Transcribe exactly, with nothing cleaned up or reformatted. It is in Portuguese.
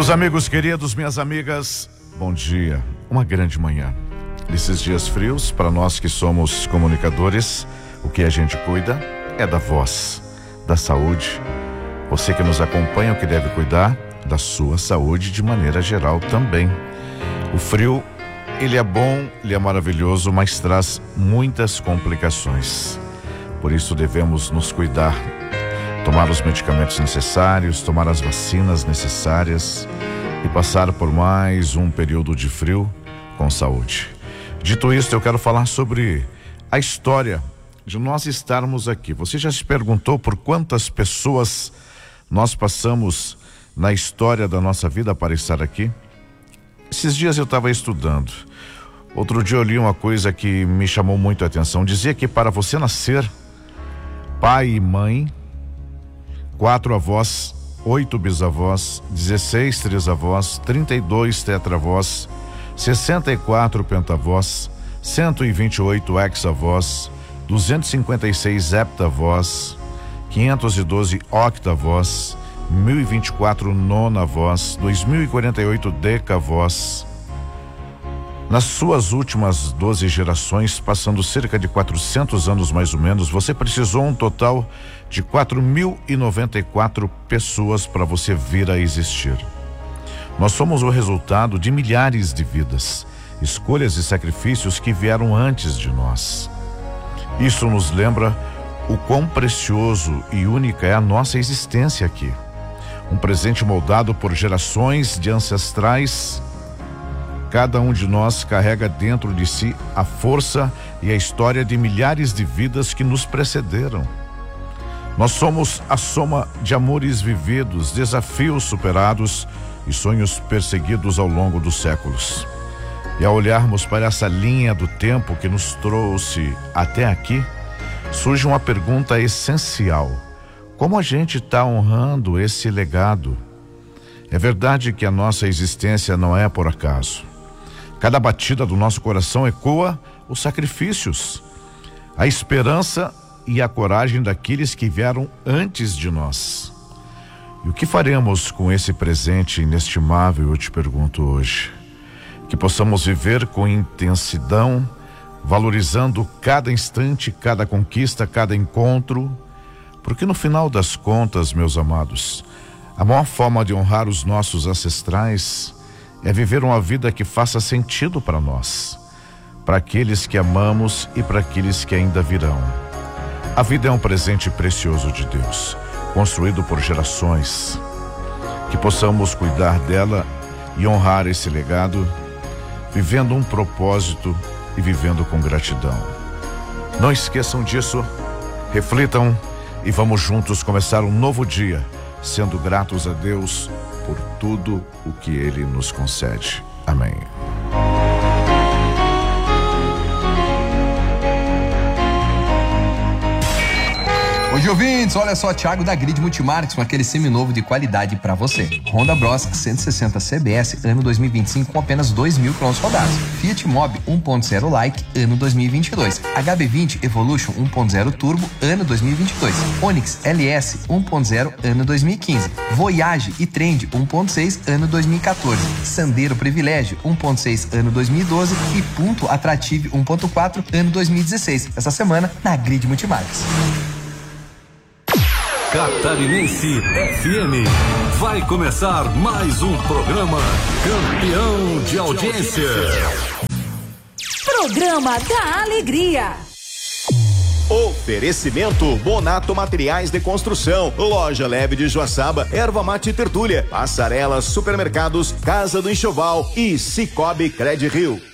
Meus amigos queridos, minhas amigas, bom dia. Uma grande manhã. Nesses dias frios, para nós que somos comunicadores, o que a gente cuida é da voz, da saúde. Você que nos acompanha, o que deve cuidar da sua saúde de maneira geral também. O frio, ele é bom, ele é maravilhoso, mas traz muitas complicações. Por isso devemos nos cuidar, tomar os medicamentos necessários, tomar as vacinas necessárias e passar por mais um período de frio com saúde. Dito isto, eu quero falar sobre a história de nós estarmos aqui. Você já se perguntou por quantas pessoas nós passamos na história da nossa vida para estar aqui? Esses dias eu estava estudando. Outro dia eu li uma coisa que me chamou muito a atenção. Dizia que para você nascer, pai e mãe, quatro avós, oito bisavós, dezesseis trisavós, trinta e dois tetravós, sessenta e quatro pentavós, cento e vinte e oito hexavós, duzentos e cinquenta e seis heptavós, quinhentos e doze octavós, mil e vinte e quatro nonavós, dois mil e quarenta e oito decavós. Nas suas últimas doze gerações, passando cerca de quatrocentos anos mais ou menos, você precisou um total de quatro mil e noventa e quatro pessoas para você vir a existir. Nós somos o resultado de milhares de vidas, escolhas e sacrifícios que vieram antes de nós. Isso nos lembra o quão precioso e única é a nossa existência aqui. Um presente moldado por gerações de ancestrais. Cada um de nós carrega dentro de si a força e a história de milhares de vidas que nos precederam. Nós somos a soma de amores vividos, desafios superados e sonhos perseguidos ao longo dos séculos. E ao olharmos para essa linha do tempo que nos trouxe até aqui, surge uma pergunta essencial: como a gente está honrando esse legado? É verdade que a nossa existência não é por acaso. Cada batida do nosso coração ecoa os sacrifícios, a esperança e a coragem daqueles que vieram antes de nós. E o que faremos com esse presente inestimável, eu te pergunto hoje? Que possamos viver com intensidão, valorizando cada instante, cada conquista, cada encontro, porque no final das contas, meus amados, a maior forma de honrar os nossos ancestrais é viver uma vida que faça sentido para nós, para aqueles que amamos e para aqueles que ainda virão. A vida é um presente precioso de Deus, construído por gerações. Que possamos cuidar dela e honrar esse legado, vivendo um propósito e vivendo com gratidão. Não esqueçam disso, reflitam e vamos juntos começar um novo dia, sendo gratos a Deus por tudo o que Ele nos concede. Amém. Hoje, ouvintes, olha só, Thiago da Grid Multimarques com aquele seminovo de qualidade para você. Honda Bros cento e sessenta C B S ano dois mil e vinte e cinco com apenas dois mil quilômetros rodados. Fiat Mobi um ponto zero Like ano dois mil e vinte e dois. H B vinte Evolution um ponto zero Turbo ano dois mil e vinte e dois. Onix L S um ponto zero ano dois mil e quinze. Voyage e Trend um ponto seis ano dois mil e quatorze. Sandero Privilégio um ponto seis ano dois mil e doze e Punto Attrative um ponto quatro ano dois mil e dezesseis. Essa semana na Grid Multimarques. Catarinense F M. Vai começar mais um programa campeão de audiência. Programa da Alegria. Oferecimento Bonato Materiais de Construção, Loja Leve de Joaçaba, Erva Mate Tertúlia, Passarelas, Supermercados, Casa do Enxoval e Cicobi Cred Rio.